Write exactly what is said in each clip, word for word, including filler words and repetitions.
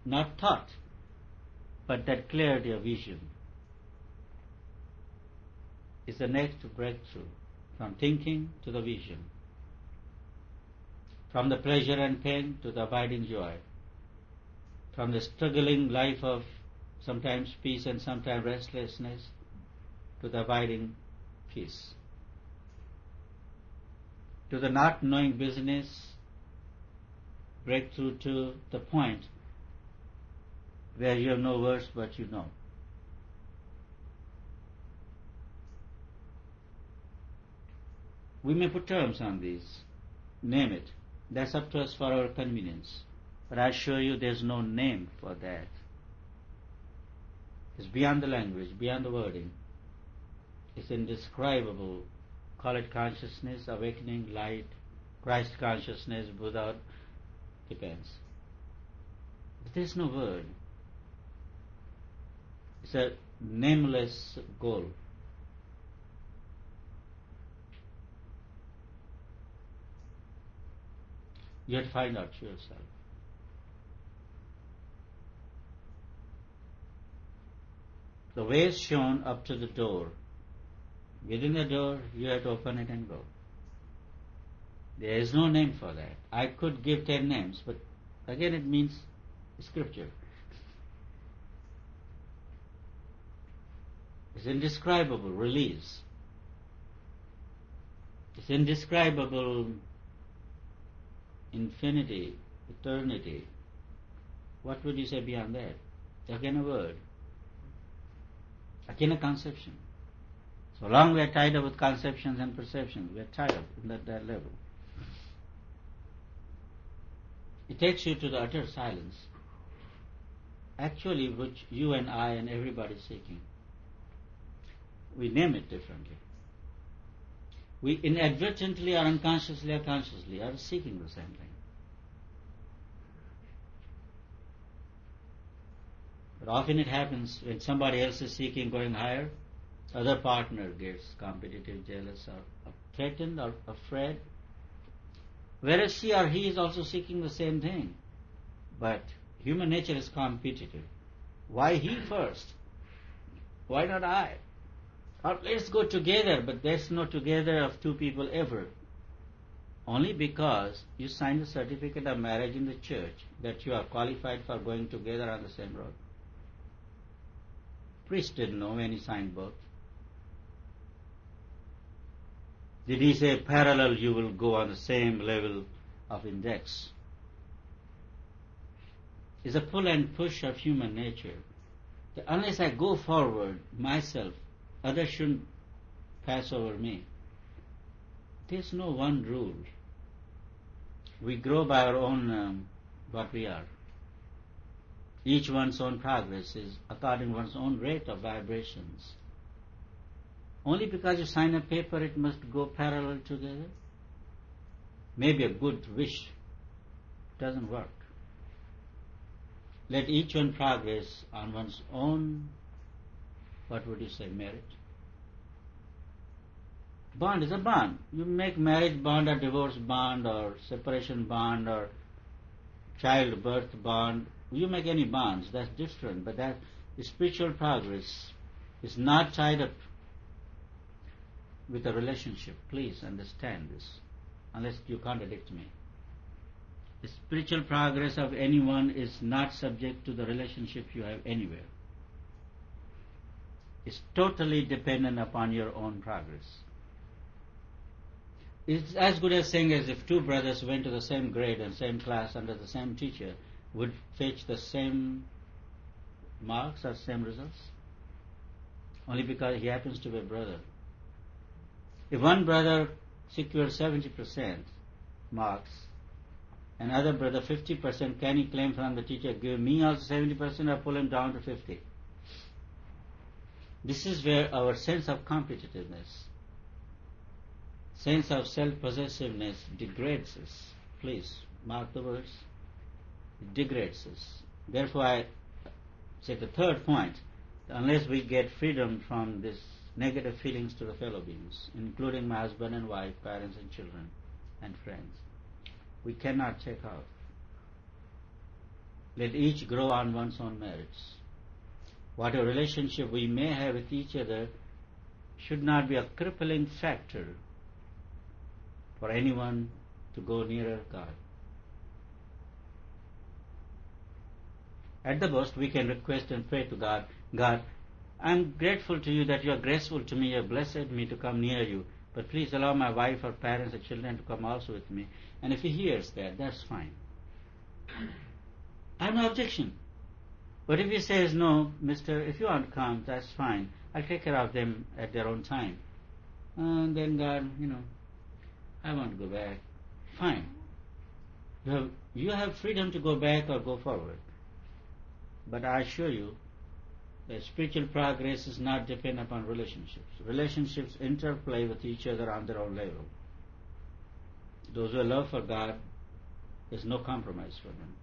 not thought, but that clarity of vision is the next breakthrough, from thinking to the vision, from the pleasure and pain to the abiding joy, from the struggling life of sometimes peace and sometimes restlessness to the abiding peace, to the not knowing business, breakthrough to the point where you have no words but you know. We may put terms on these, name it. That's up to us for our convenience. But I assure you there's no name for that. It's beyond the language, beyond the wording. It's indescribable. Call it consciousness, awakening, light, Christ consciousness, Buddha, depends. But there's no word. It's a nameless goal. You have to find out for yourself. The way is shown up to the door. Within the door, you have to open it and go. There is no name for that. I could give ten names, but again it means scripture. It's indescribable release. It's indescribable infinity, eternity. What would you say beyond that? Again a word. Again a conception. So long we are tied up with conceptions and perceptions, we are tied up in that, that level. It takes you to the utter silence, actually which you and I and everybody is seeking. We name it differently. We inadvertently or unconsciously or consciously are seeking the same thing. But often it happens when somebody else is seeking going higher, other partner gets competitive, jealous, or, or threatened, or afraid. Whereas she or he is also seeking the same thing. But human nature is competitive. Why he first? Why not I? Or let's go together, but there's no together of two people ever. Only because you signed a certificate of marriage in the church that you are qualified for going together on the same road. Priest didn't know when he signed both. Did he say parallel you will go on the same level of index? It's a pull and push of human nature. That unless I go forward myself, others shouldn't pass over me. There's no one rule. We grow by our own um, what we are. Each one's own progress is according to one's own rate of vibrations. Only because you sign a paper it must go parallel together. Maybe a good wish doesn't work. Let each one progress on one's own, what would you say, merit? Bond is a bond. You make marriage bond or divorce bond or separation bond or childbirth bond. You make any bonds, that's different. But that spiritual progress is not tied up with a relationship. Please understand this, unless you contradict me. The spiritual progress of anyone is not subject to the relationship you have anywhere. It's totally dependent upon your own progress. It's as good as saying as if two brothers went to the same grade and same class under the same teacher would fetch the same marks or same results, only because he happens to be a brother. If one brother secures seventy percent marks, and other brother fifty percent, can he claim from the teacher, give me also seventy percent or pull him down to fifty? This is where our sense of competitiveness, sense of self-possessiveness degrades us. Please mark the words. It degrades us. Therefore I say the third point, unless we get freedom from this negative feelings to the fellow beings, including my husband and wife, parents and children and friends, we cannot take off. Let each grow on one's own merits. Whatever relationship we may have with each other should not be a crippling factor for anyone to go nearer God. At the most, we can request and pray to God, God, I'm grateful to you that you are graceful to me, you have blessed me to come near you, but please allow my wife or parents or children to come also with me. And if he hears that, that's fine. I have no objection. But if he says, no, mister, if you want to come, that's fine. I'll take care of them at their own time. And then God, you know, I want to go back. Fine. You have, you have freedom to go back or go forward. But I assure you that spiritual progress is not dependent upon relationships. Relationships interplay with each other on their own level. Those who have love for God, there's no compromise for them.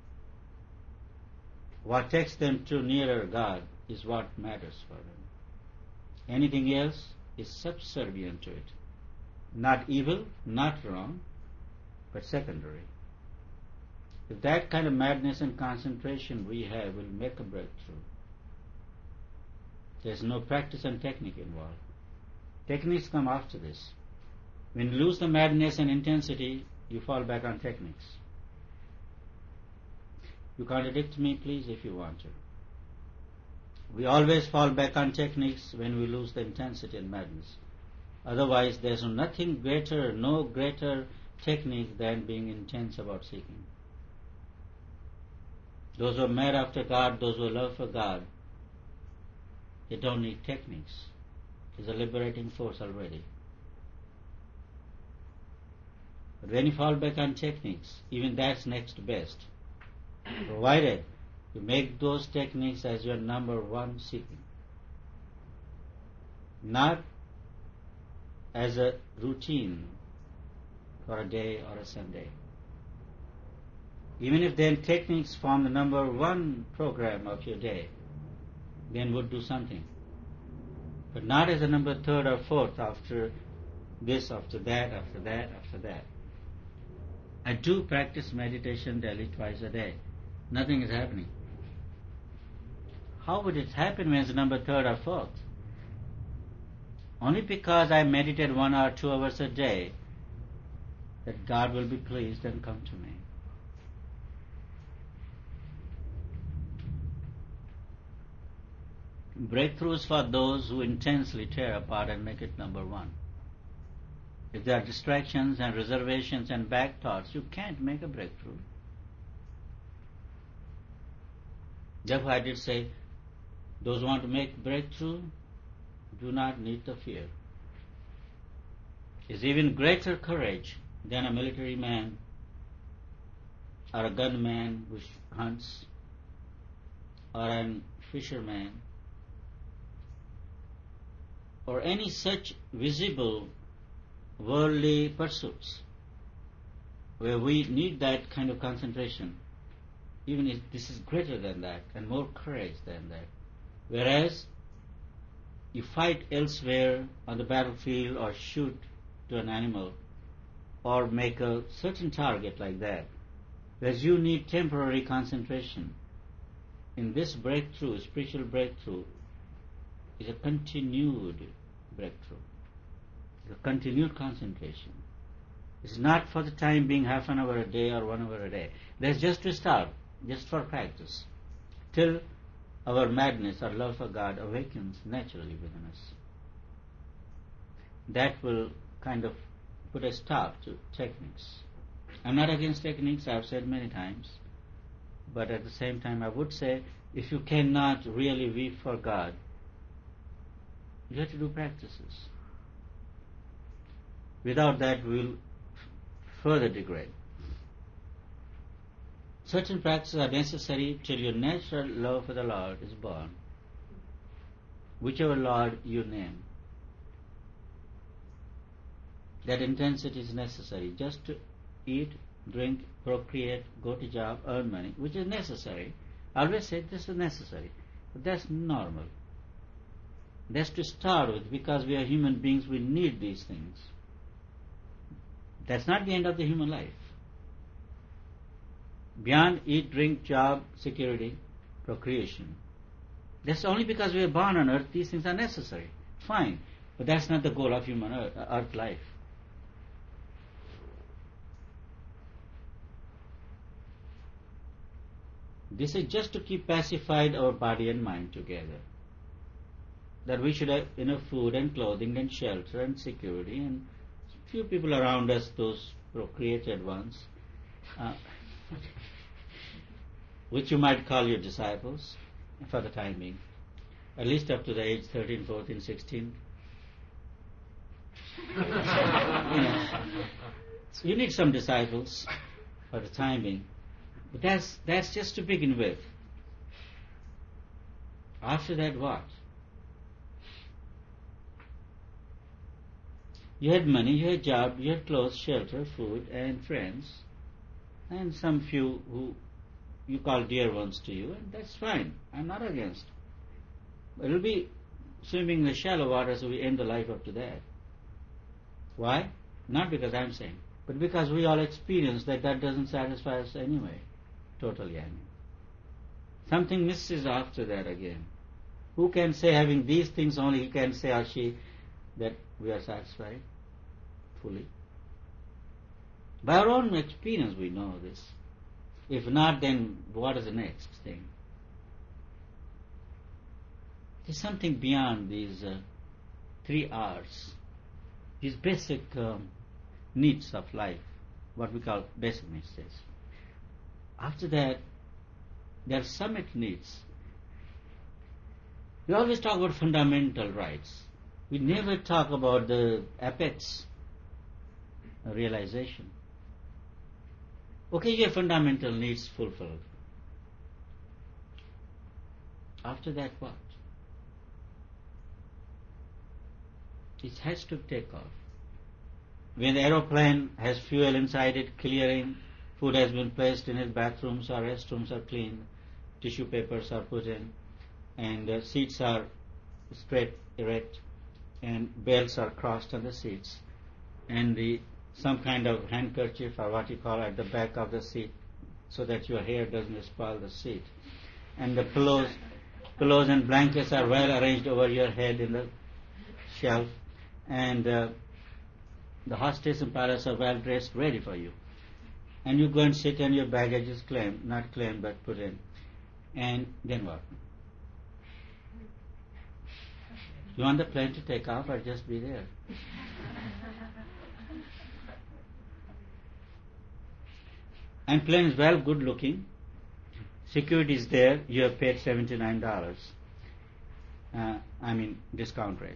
What takes them to nearer God is what matters for them. Anything else is subservient to it. Not evil, not wrong, but secondary. If that kind of madness and concentration we have will make a breakthrough. There's no practice and technique involved. Techniques come after this. When you lose the madness and intensity, you fall back on techniques. You contradict me, please, if you want to. We always fall back on techniques when we lose the intensity and madness. Otherwise, there's nothing greater, no greater technique than being intense about seeking. Those who are mad after God, those who love for God, they don't need techniques. There's a liberating force already. But when you fall back on techniques, even that's next best. Provided you make those techniques as your number one seeking. Not as a routine for a day or a Sunday. Even if then techniques form the number one program of your day, then would do something. But not as a number third or fourth after this, after that, after that, after that. I do practice meditation daily, twice a day. Nothing is happening. How would it happen when it's number third or fourth? Only because I meditate one or two hours a day that God will be pleased and come to me. Breakthroughs for those who intensely tear apart and make it number one. If there are distractions and reservations and back thoughts, you can't make a breakthrough. Therefore, I did say, those who want to make breakthrough do not need to fear. It's even greater courage than a military man or a gunman who hunts or a fisherman or any such visible worldly pursuits where we need that kind of concentration. Even if this is greater than that and more courage than that. Whereas you fight elsewhere on the battlefield or shoot to an animal or make a certain target like that, whereas you need temporary concentration. In this breakthrough, spiritual breakthrough, is a continued breakthrough. It's a continued concentration. It's not for the time being half an hour a day or one hour a day. That's just to start, just for practice, till our madness, our love for God awakens naturally within us. That will kind of put a stop to techniques. I'm not against techniques, I've said many times, but at the same time I would say, if you cannot really weep for God, you have to do practices. Without that, we will further degrade. Certain practices are necessary till your natural love for the Lord is born. Whichever Lord you name. That intensity is necessary just to eat, drink, procreate, go to job, earn money, which is necessary. I always say this is necessary, but that's normal. That's to start with, because we are human beings, we need these things. That's not the end of the human life. beyond eat, drink, job, security, procreation. That's only because we are born on earth, these things are necessary. Fine. But that's not the goal of human earth, earth life. This is just to keep pacified our body and mind together. That we should have enough food and clothing and shelter and security, and few people around us, those procreated ones, uh, which you might call your disciples for the time being, at least up to the age thirteen, fourteen, sixteen. you know, you need some disciples for the time being. But that's, that's just to begin with. After that, what? You had money, you had job, you had clothes, shelter, food, and friends, and some few who you call dear ones to you, and that's fine. I'm not against. But it'll be swimming in the shallow waters, so we end the life up to that. Why? Not because I'm saying, but because we all experience that that doesn't satisfy us anyway. Totally, I mean. Something misses after that again. Who can say, having these things only, he can say or she, that we are satisfied fully? By our own experience we know this. If not, then what is the next thing? There's something beyond these uh, three R's, these basic um, needs of life, what we call basic needs. After that, there are summit needs. We always talk about fundamental rights. We never talk about the apex realization. Okay, your fundamental needs fulfilled. After that, what? It has to take off. When the aeroplane has fuel inside it, clearing, food has been placed in it, bathrooms or restrooms are cleaned, tissue papers are put in, and uh, seats are straight, erect, and belts are crossed on the seats, and the some kind of handkerchief or what you call at the back of the seat, so that your hair doesn't spoil the seat, and the pillows, pillows and blankets are well arranged over your head in the shelf, and uh, the hostess and pilots are well dressed, ready for you. And you go and sit and your baggage is claimed, not claimed but put in. And then what? You want the plane to take off or just be there? And plane is well good looking. Security is there. You have paid seventy-nine dollars. Uh, I mean discount rate.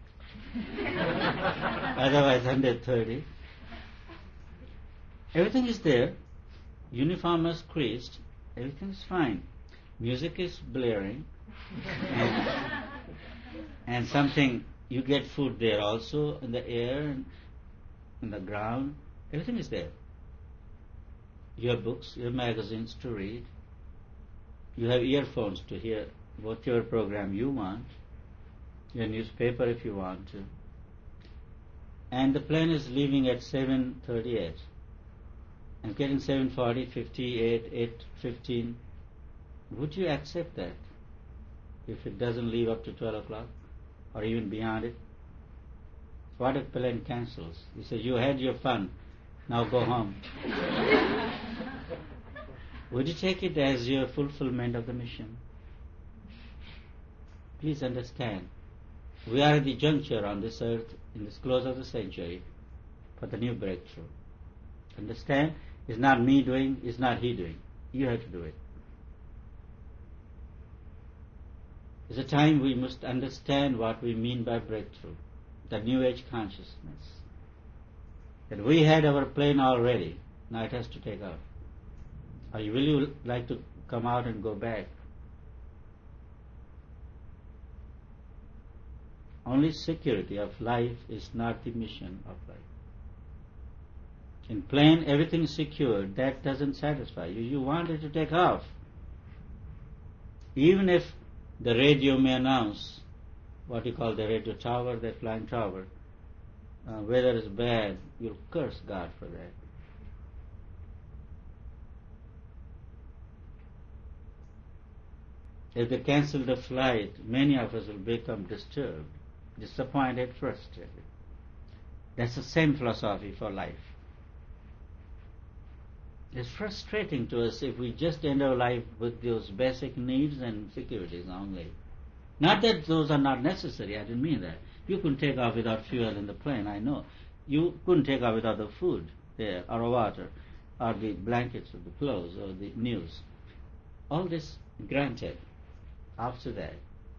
Otherwise one hundred thirty. Everything is there. Uniform is creased. Everything is fine. Music is blaring. And, and something, you get food there also, in the air, and in the ground. Everything is there. You have books, you have magazines to read. You have earphones to hear whatever program you want. Your newspaper if you want to. And the plane is leaving at seven thirty-eight. And getting seven forty, fifty-eight, eight fifteen. Would you accept that if it doesn't leave up to twelve o'clock or even beyond it? What if plane cancels? You say, you had your fun, now go home. Would you take it as your fulfillment of the mission? Please understand, we are at the juncture on this earth in this close of the century for the new breakthrough. Understand? It's not me doing, it's not he doing. You have to do it. It's a time we must understand what we mean by breakthrough, the New Age consciousness. That we had our plane already, now it has to take off. Or you will you like to come out and go back? Only security of life is not the mission of life. In plane, everything is secured. That doesn't satisfy you. You want it to take off. Even if the radio may announce, what you call the radio tower, that flying tower, uh, weather is bad, you'll curse God for that. If they cancel the flight, many of us will become disturbed, disappointed, frustrated. That's the same philosophy for life. It's frustrating to us if we just end our life with those basic needs and securities only. Not that those are not necessary, I didn't mean that. You couldn't take off without fuel in the plane, I know. You couldn't take off without the food there, or water, or the blankets, or the clothes, or the news. All this granted. After that,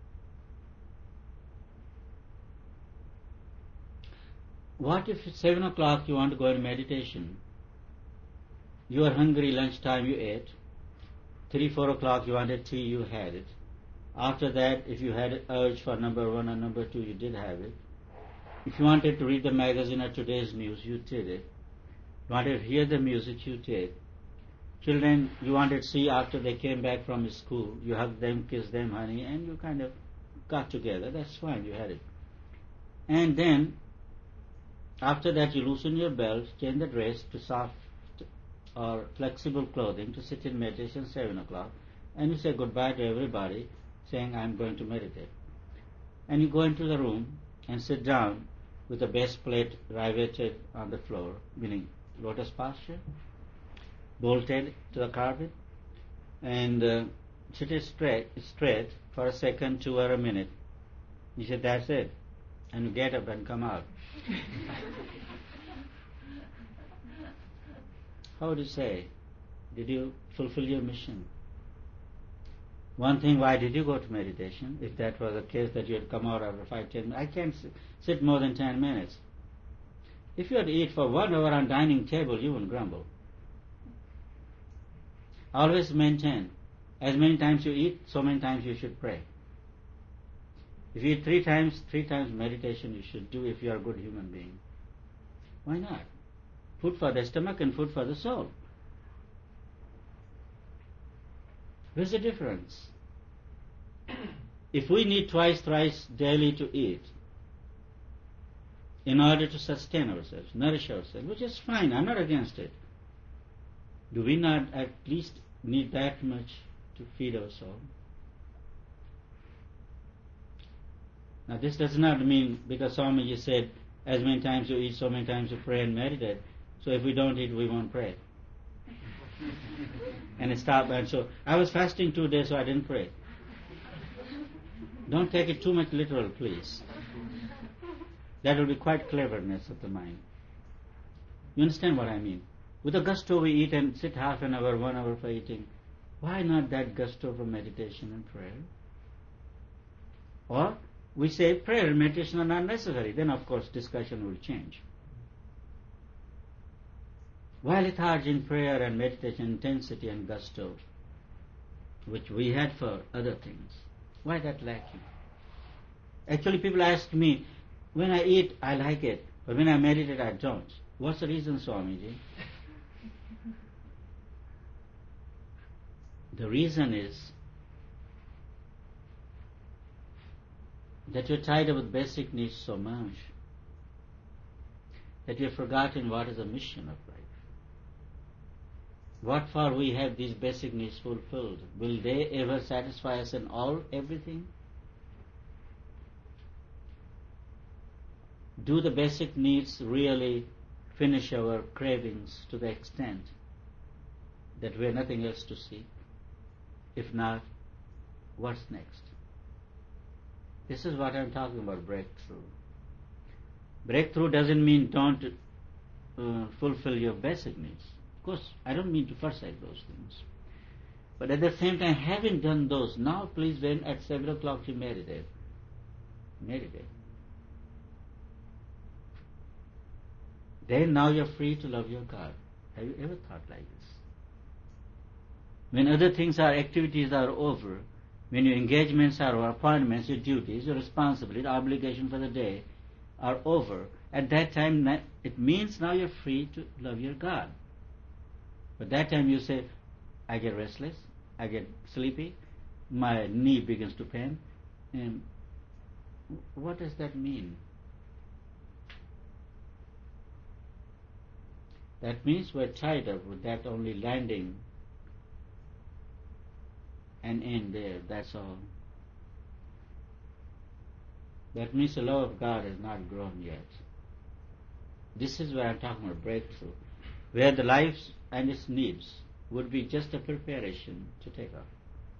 what if at seven o'clock you want to go in meditation? You are hungry, lunchtime you ate. Three, four o'clock you wanted tea, you had it. After that, if you had an urge for number one or number two, you did have it. If you wanted to read the magazine or today's news, you did it. You wanted to hear the music, you did. Children, you wanted to see after they came back from school, you hugged them, kissed them, honey, and you kind of got together. That's fine, you had it. And then, after that, you loosen your belt, change the dress to soft or flexible clothing to sit in meditation seven o'clock, and you say goodbye to everybody, saying, I'm going to meditate. And you go into the room and sit down with the best plate riveted on the floor, meaning lotus posture, bolted to the carpet, and uh, sit it straight, straight for a second, two or a minute. You said, that's it. And you get up and come out. How would you say? Did you fulfill your mission? One thing, why did you go to meditation? If that was the case that you had come out after five, ten minutes. I can't sit more than ten minutes. If you had to eat for one hour on dining table, you wouldn't grumble. Always maintain. As many times you eat, so many times you should pray. If you eat three times, three times meditation you should do if you are a good human being. Why not? Food for the stomach and food for the soul. Where's the difference? If we need twice, thrice daily to eat in order to sustain ourselves, nourish ourselves, which is fine, I'm not against it. Do we not at least need that much to feed our soul? Now this does not mean, because Swamiji said, as many times you eat, so many times you pray and meditate. So if we don't eat, we won't pray. And it stopped, and so I was fasting two days, so I didn't pray. Don't take it too much literal, please. That will be quite cleverness of the mind. You understand what I mean? With a gusto we eat and sit half an hour, one hour for eating. Why not that gusto for meditation and prayer? Or we say prayer and meditation are not necessary. Then of course discussion will change. Why lethargy in prayer and meditation, intensity and gusto, which we had for other things? Why that lacking? Actually people ask me, when I eat I like it, but when I meditate I don't. What's the reason, Swamiji? The reason is that you're tied up with basic needs so much that you've forgotten what is the mission of life. What for we have these basic needs fulfilled? Will they ever satisfy us in all, everything? Do the basic needs really finish our cravings to the extent that we have nothing else to seek? If not, what's next? This is what I'm talking about, breakthrough. Breakthrough doesn't mean don't uh, fulfill your basic needs. Of course, I don't mean to forsake those things. But at the same time, having done those, now please when at seven o'clock you meditate. Meditate. Then now you're free to love your God. Have you ever thought like this? When other things are, activities are over, when your engagements are or appointments, your duties, your responsibility, the obligation for the day are over, at that time it means now you're free to love your God. But that time you say, I get restless, I get sleepy, my knee begins to pain. And what does that mean? That means we're tied up with that only landing and end there. That's all. That means the love of God has not grown yet. This is where I'm talking about breakthrough, where the life and its needs would be just a preparation to take off.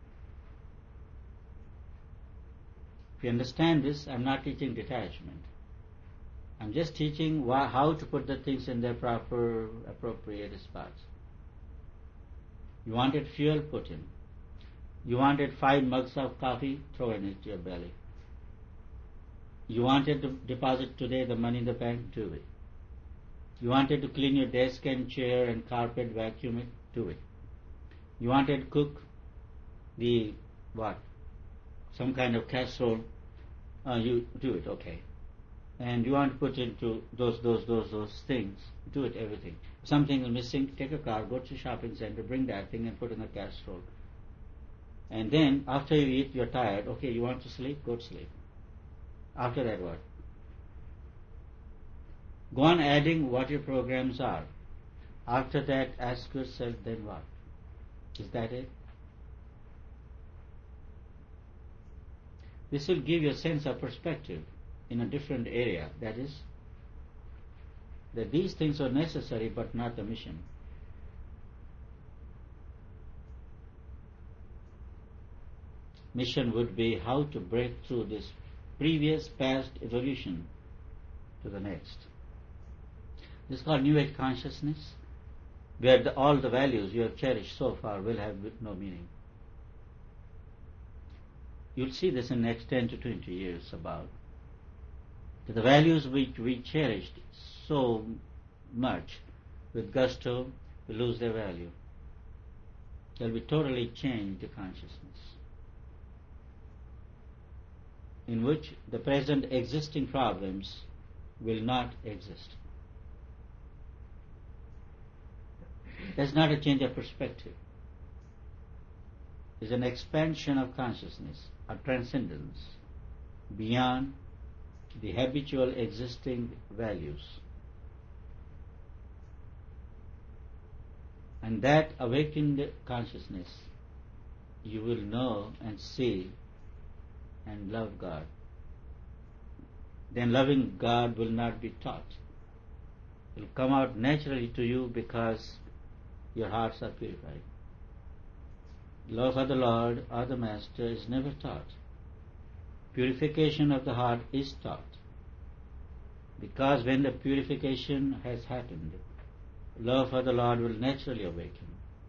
If you understand this, I'm not teaching detachment. I'm just teaching why, how to put the things in their proper, appropriate spots. You wanted fuel, put in. You wanted five mugs of coffee, throw in it to your belly. You wanted to deposit today the money in the bank, do it. You wanted to clean your desk and chair and carpet, vacuum it, do it. You wanted to cook the, what, some kind of casserole, uh, you do it, okay. And you want to put into those, those, those, those things, do it, everything. Something is missing, take a car, go to the shopping center, bring that thing and put in the casserole. And then, after you eat, you're tired, okay, you want to sleep, go to sleep. After that, what? Go on adding what your programs are. After that, ask yourself, then what? Is that it? This will give you a sense of perspective in a different area. That is, that these things are necessary but not the mission. Mission would be how to break through this previous past evolution to the next. This is called New Age consciousness, where the, all the values you have cherished so far will have no meaning. You'll see this in the next ten to twenty years about that the values which we cherished so much with gusto will lose their value. They'll be totally changed to consciousness, in which the present existing problems will not exist. That's not a change of perspective. It's an expansion of consciousness, a transcendence beyond the habitual existing values. And that awakened consciousness, you will know and see and love God. Then loving God will not be taught. It will come out naturally to you because your hearts are purified. Love for the Lord or the Master is never taught. Purification of the heart is taught. Because when the purification has happened, love for the Lord will naturally awaken.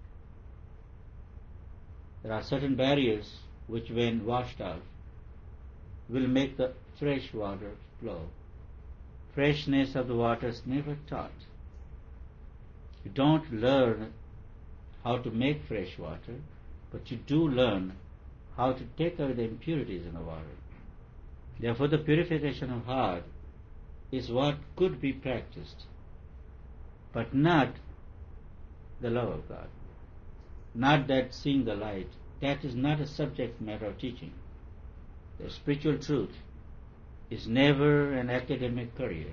There are certain barriers which, when washed out, will make the fresh water flow. Freshness of the water is never taught. You don't learn how to make fresh water, but you do learn how to take away the impurities in the water. Therefore, the purification of heart is what could be practiced, but not the love of God. Not that seeing the light. That is not a subject matter of teaching. The spiritual truth is never an academic career.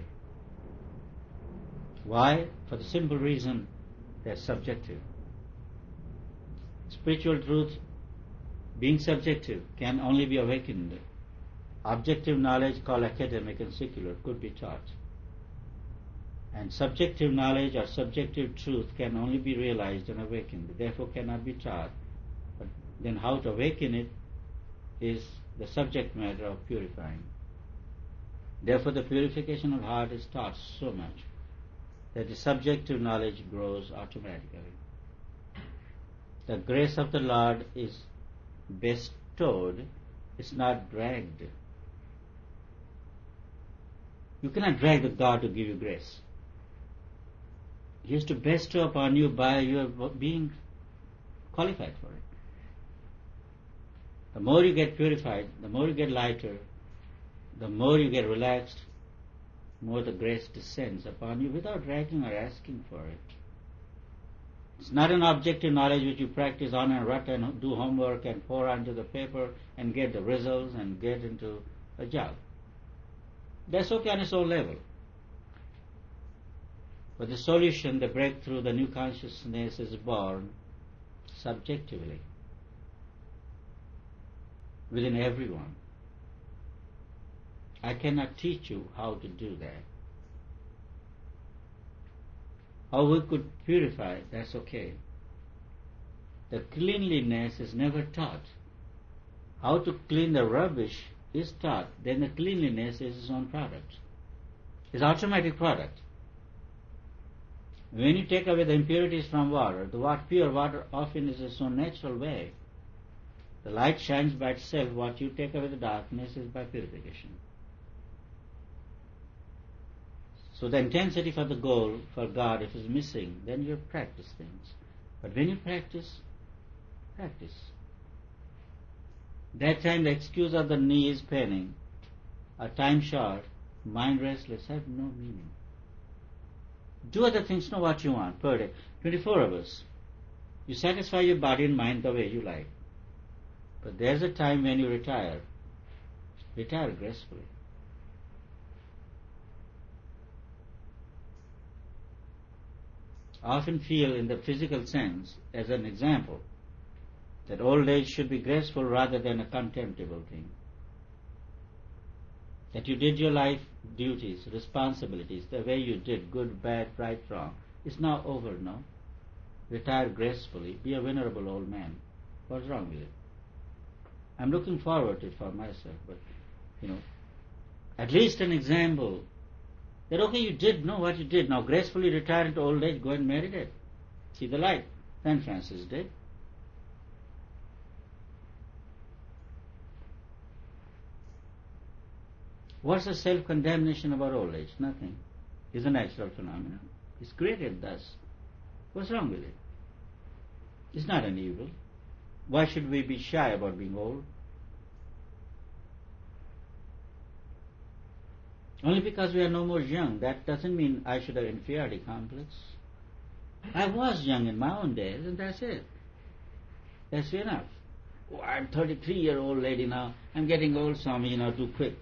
Why? For the simple reason that it's subjective. Spiritual truth, being subjective, can only be awakened. Objective knowledge, called academic and secular, could be taught. And subjective knowledge or subjective truth can only be realized and awakened, therefore cannot be taught. But then how to awaken it is the subject matter of purifying. Therefore the purification of heart is taught so much that the subjective knowledge grows automatically. The grace of the Lord is bestowed, it's not dragged. You cannot drag the God to give you grace. He is to bestow upon you by your being qualified for it. The more you get purified, the more you get lighter, the more you get relaxed, more the grace descends upon you without dragging or asking for it. It's not an objective knowledge which you practice on and rut and do homework and pour onto the paper and get the results and get into a job. That's okay on its own level. But the solution, the breakthrough, the new consciousness is born subjectively. within everyone. I cannot teach you how to do that. How we could purify, that's okay. The cleanliness is never taught. How to clean the rubbish is taught. Then the cleanliness is its own product. It's automatic product. When you take away the impurities from water, the water, pure water often is its own natural way. The light shines by itself. What you take away the darkness is by purification. So the intensity for the goal, for God, if it's missing, then you practice things. But when you practice, practice. That time the excuse of the knee is paining, or time short, mind restless, have no meaning. Do other things, know what you want per day. twenty-four hours. You satisfy your body and mind the way you like. But there's a time when you retire. Retire gracefully. I often feel in the physical sense, as an example, that old age should be graceful rather than a contemptible thing. That you did your life duties, responsibilities, the way you did, good, bad, right, wrong. It's now over now. Retire gracefully. Be a venerable old man. What's wrong with it? I'm looking forward to it for myself, but, you know, at least an example that, okay, you did know what you did. Now gracefully retire into old age, go and meditate. See the light. Saint Francis did. What's the self-condemnation about old age? Nothing. It's a natural phenomenon. It's created thus. What's wrong with it? It's not an evil. Why should we be shy about being old? Only because we are no more young. That doesn't mean I should have inferiority complex. I was young in my own days, and that's it. That's enough. Oh, I'm thirty-three-year-old lady now. I'm getting old, Swami, you know, too quick.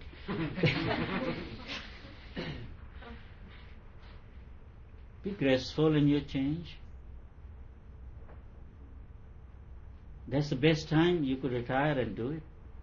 Be graceful in your change. That's the best time you could retire and do it.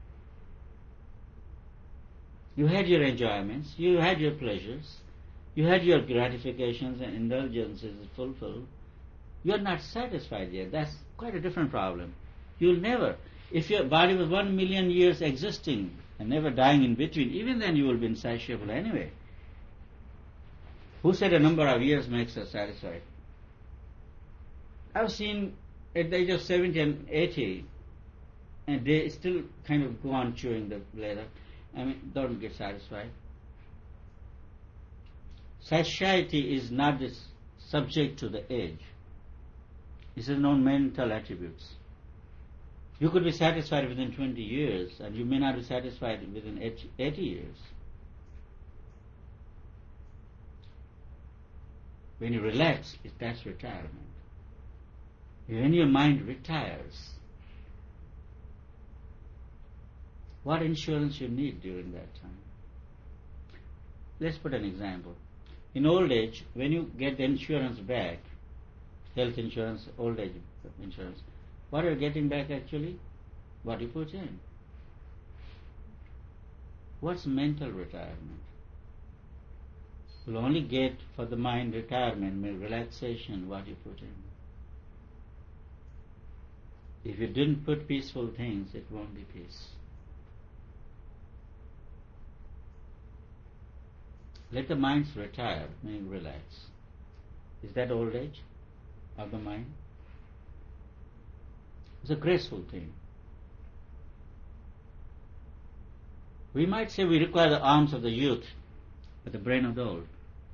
You had your enjoyments, you had your pleasures, you had your gratifications and indulgences fulfilled. You are not satisfied yet. That's quite a different problem. You'll never, if your body was one million years existing and never dying in between, even then you will be insatiable anyway. Who said a number of years makes us satisfied? I've seen at the age of seventy and eighty, and they still kind of go on chewing the leather. I mean, don't get satisfied. Satiety is not this subject to the age. It's its own mental attributes. You could be satisfied within twenty years, and you may not be satisfied within eighty years. When you relax, that's retirement. When your mind retires, what insurance you need during that time? Let's put an example. In old age, when you get the insurance back, health insurance, old age insurance, what are you getting back actually? What you put in. What's mental retirement? You'll only get for the mind retirement, relaxation, what you put in. If you didn't put peaceful things, it won't be peace. Let the minds retire, meaning relax. Is that old age of the mind? It's a graceful thing. We might say we require the arms of the youth, but the brain of the old.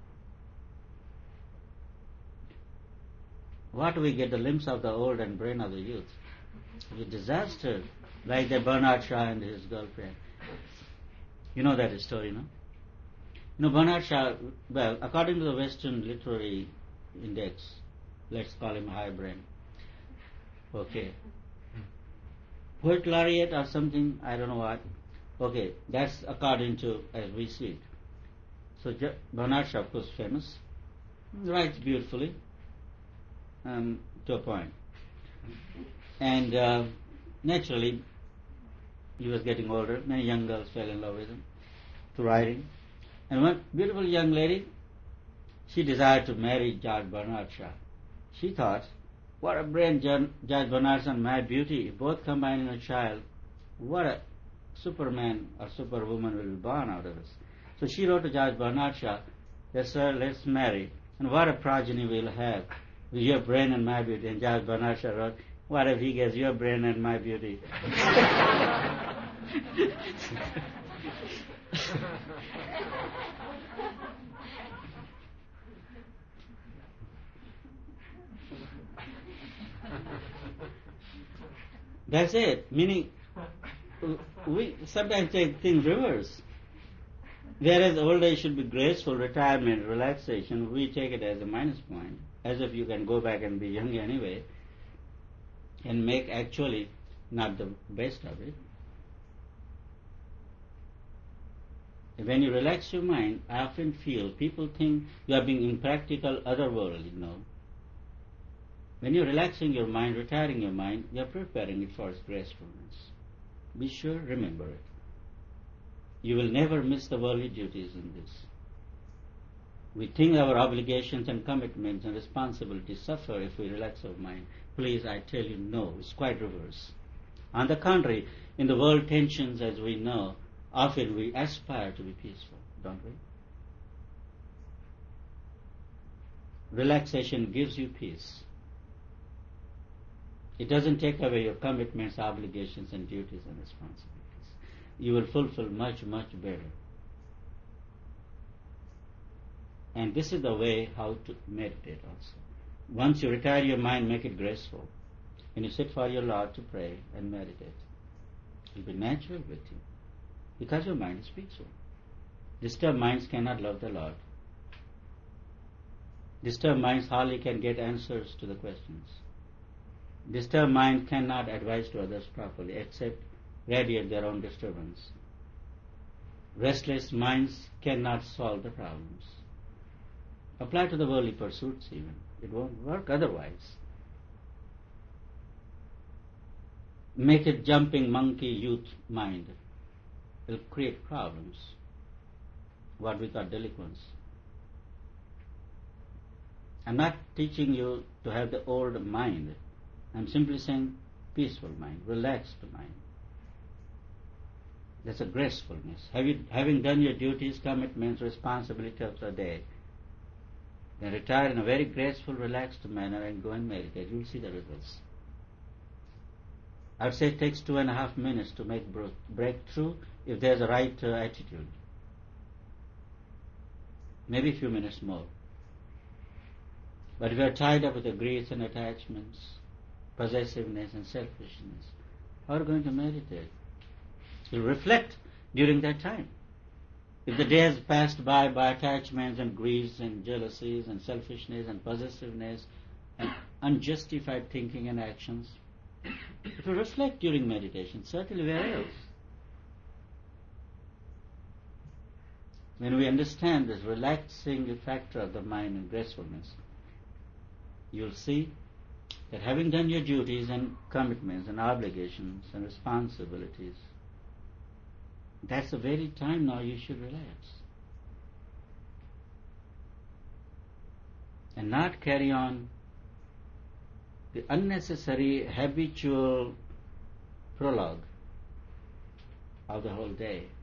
What do we get? The limbs of the old and brain of the youth. It's a disaster, like the Bernard Shaw and his girlfriend. You know that story, no? You know, Bernard Shaw, well, according to the Western Literary Index, let's call him high brain. Okay. Poet laureate or something, I don't know what. Okay, that's according to, as we see it. So Bernard Shaw, of course, famous, writes beautifully, um, to a point. And uh, naturally, He was getting older. Many young girls fell in love with him through writing. And one beautiful young lady, she desired to marry Judge Bernard Shaw. She thought, what a brain Judge Bernard and my beauty, both combined in a child, what a superman or superwoman will be born out of us. So she wrote to Judge Bernard Shaw, yes sir, let's marry. And what a progeny we'll have with your brain and my beauty. And Judge Bernard Shaw wrote, what if he gets your brain and my beauty? That's it. Meaning, we sometimes take things reverse. Whereas old age should be graceful, retirement, relaxation, we take it as a minus point, as if you can go back and be young anyway, and make actually not the best of it. When you relax your mind, I often feel people think you are being impractical, otherworldly. No. When you're relaxing your mind, retiring your mind, you're preparing it for its gracefulness. Be sure, remember it. You will never miss the worldly duties in this. We think our obligations and commitments and responsibilities suffer if we relax our mind. Please, I tell you, no, it's quite reverse. On the contrary, in the world tensions, as we know, often we aspire to be peaceful, don't we? Relaxation gives you peace. It doesn't take away your commitments, obligations, and duties and responsibilities. You will fulfill much, much better. And this is the way how to meditate also. Once you retire your mind, make it graceful. When you sit for your Lord to pray and meditate, it will be natural with you. Because your mind is peaceful. Disturbed minds cannot love the Lord. Disturbed minds hardly can get answers to the questions. Disturbed mind cannot advise to others properly except radiate their own disturbance. Restless minds cannot solve the problems. Apply to the worldly pursuits even. It won't work otherwise. Make it jumping monkey youth mind. It will create problems. What we call delinquents. I'm not teaching you to have the old mind. I'm simply saying peaceful mind, relaxed mind. That's a gracefulness. Have you, having done your duties, commitments, responsibilities of the day, then retire in a very graceful, relaxed manner and go and meditate. You'll see the results. I would say it takes two and a half minutes to make breakthrough if there's a right uh, attitude. Maybe a few minutes more. But if you are tied up with the greeds and attachments, possessiveness and selfishness, how are you going to meditate? You'll reflect during that time. If the day has passed by by attachments and greeds and jealousies and selfishness and possessiveness and unjustified thinking and actions, it will reflect during meditation, certainly where else? When we understand this relaxing factor of the mind and gracefulness, you'll see that having done your duties and commitments and obligations and responsibilities, that's the very time now you should relax. And not carry on the unnecessary habitual prologue of the whole day.